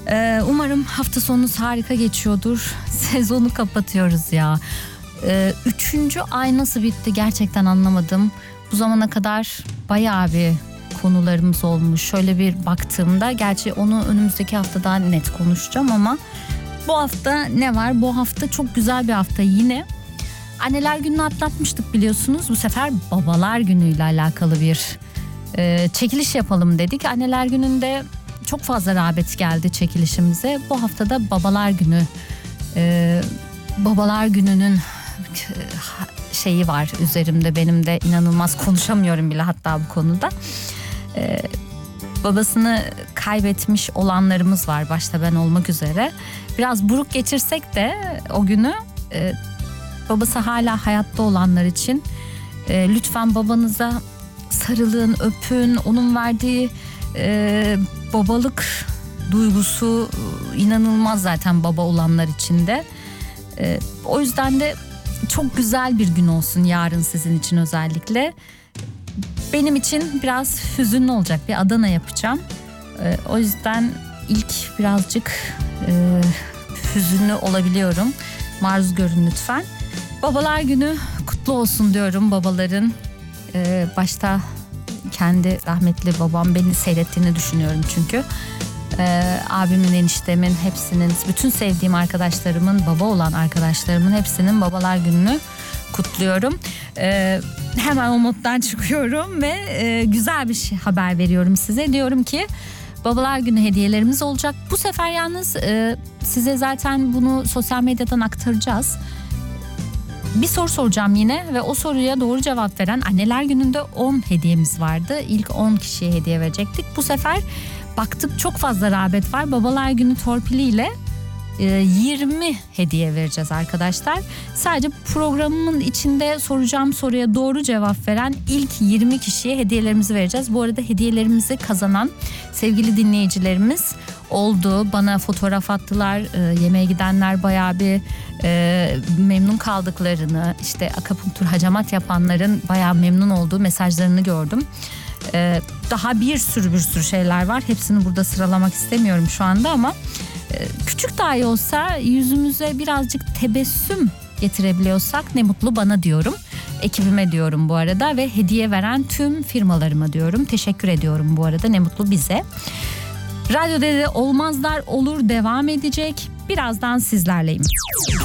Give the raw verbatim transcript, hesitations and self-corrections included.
Ee, umarım hafta sonunuz harika geçiyordur. Sezonu kapatıyoruz ya. Ee, üçüncü ay nasıl bitti gerçekten anlamadım. Bu zamana kadar bayağı bir konularımız olmuş. Şöyle bir baktığımda, gerçi onu önümüzdeki hafta daha net konuşacağım ama bu hafta ne var? Bu hafta çok güzel bir hafta yine. Anneler Günü'nü atlatmıştık biliyorsunuz. Bu sefer Babalar Günü'yle alakalı bir e, çekiliş yapalım dedik. Anneler Günü'nde çok fazla rağbet geldi çekilişimize. Bu hafta da Babalar Günü. E, Babalar Günü'nün şeyi var üzerimde, benim de inanılmaz konuşamıyorum bile hatta bu konuda. Ee, babasını kaybetmiş olanlarımız var, başta ben olmak üzere. Biraz buruk geçirsek de o günü, e, babası hala hayatta olanlar için e, lütfen babanıza sarılın, öpün. Onun verdiği e, babalık duygusu inanılmaz zaten baba olanlar için de. E, o yüzden de çok güzel bir gün olsun yarın sizin için özellikle. Benim için biraz hüzünlü olacak, bir Adana yapacağım. Ee, o yüzden ilk birazcık e, hüzünlü olabiliyorum. Maruz görün lütfen. Babalar Günü kutlu olsun diyorum babaların. Ee, başta kendi rahmetli babam, beni seyrettiğini düşünüyorum çünkü. Ee, abimin, eniştemin, hepsinin, bütün sevdiğim arkadaşlarımın, baba olan arkadaşlarımın hepsinin Babalar Günü'nü kutluyorum. Ee, hemen o moddan çıkıyorum ve e, güzel bir şey, haber veriyorum size. Diyorum ki Babalar Günü hediyelerimiz olacak. Bu sefer yalnız e, size zaten bunu sosyal medyadan aktaracağız. Bir soru soracağım yine ve o soruya doğru cevap veren, Anneler Günü'nde on hediyemiz vardı. İlk on kişiye hediye verecektik. Bu sefer baktık çok fazla rağbet var. Babalar Günü torpiliyle yirmi hediye vereceğiz arkadaşlar. Sadece programımın içinde soracağım soruya doğru cevap veren ilk yirmi kişiye hediyelerimizi vereceğiz. Bu arada hediyelerimizi kazanan sevgili dinleyicilerimiz oldu. Bana fotoğraf attılar. Yemeğe gidenler bayağı bir e, memnun kaldıklarını, işte akupunktur, hacamat yapanların bayağı memnun olduğu mesajlarını gördüm. E, daha bir sürü bir sürü şeyler var. Hepsini burada sıralamak istemiyorum şu anda ama küçük dahi olsa yüzümüze birazcık tebessüm getirebiliyorsak ne mutlu bana diyorum. Ekibime diyorum bu arada ve hediye veren tüm firmalarıma diyorum. Teşekkür ediyorum bu arada, ne mutlu bize. Radyo Dede Olmazlar Olur devam edecek. Birazdan sizlerleyim.